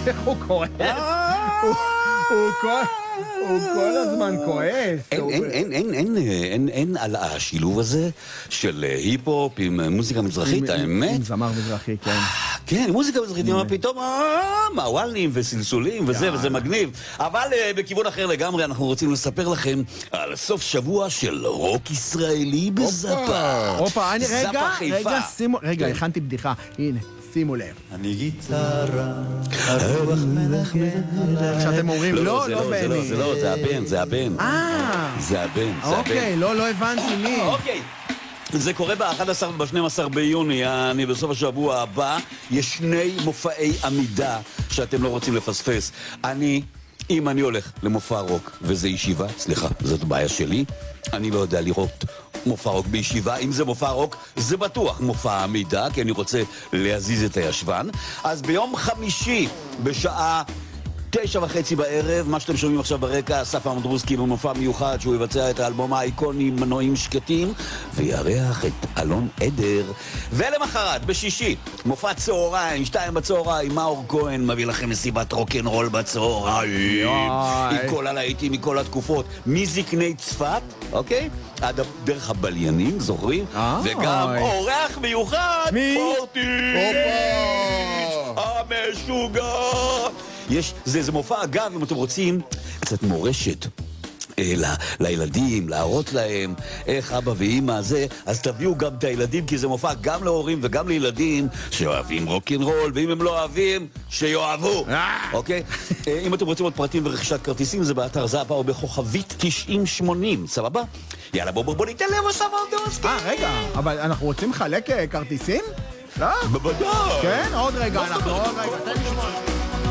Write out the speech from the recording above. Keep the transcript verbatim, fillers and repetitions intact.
איך הוא כועס? הוא כועס. הוא כל הזמן כועס. אין, אין, אין, אין, אין, אין, אין על השילוב הזה של היפ-הופ עם מוזיקה מזרחית, האמת? עם זמר מזרחי, כן. כן, מוזיקה מזרחית, מה פתאום, מעוולנים וסלסולים וזה, וזה מגניב. אבל בכיוון אחר לגמרי, אנחנו רוצים לספר לכם על סוף שבוע של רוק ישראלי בזאפה. הופה, רגע, רגע, שימו, רגע, הכנתי בדיחה. הנה. שימו לב. אני גיטרה, הרוח מנגן. כשאתם אומרים, לא, לא בני. זה לא, זה הבן, זה הבן. אה. זה הבן, זה הבן. אוקיי, לא, לא הבנתי מי. אוקיי. זה קורה ב-אחד עשר וב-שנים עשר ביוני, אני בסוף השבוע הבא, יש שני מופעי עמידה שאתם לא רוצים לפספס. אני, אם אני הולך למופע רוק, וזה ישיבה, סליחה, זאת בעיה שלי, אני לא יודע לראות מופע רוק בישיבה. אם זה מופע רוק, זה בטוח מופע עמידה, כי אני רוצה להזיז את הישבן. אז ביום חמישי, בשעה תשע וחצי בערב, מה שאתם שומעים עכשיו ברקע, אסף אמדרוסקי במופע מיוחד שהוא יבצע את האלבום האיקוני מנועים שקטים ויארח את אלון עדר. ולמחרת, בשישי, מופע צהריים, שתיים בצהריים, מאור כהן מביא לכם מסיבת רוק'נ'רול בצהריים עם כל הלהיטים, מכל התקופות, מזקני צפת, אוקיי? עד דרך הבליינים, זוכרים? וגם אורח מיוחד, פורטי המשוגע. יש, זה, זה מופע, אגב, אם אתם רוצים קצת מורשת אה, ל, לילדים, להראות להם איך אבא ואמא זה, אז תביאו גם את הילדים, כי זה מופע גם להורים וגם לילדים שאוהבים רוק'נ'רול, ואם הם לא אוהבים, שיואהבו. אוקיי? אה, אם אתם רוצים עוד פרטים ורכישת כרטיסים, זה באתר זאפה או בכוכבית תשעים שמונים, סבבה? יאללה, בוא בוא בוא ניתן לב אסף אמדרוסקי. אה, רגע, אבל אנחנו רוצים לחלק כרטיסים? לא? בוודאי. כן, עוד רגע, אנחנו עוד רגע.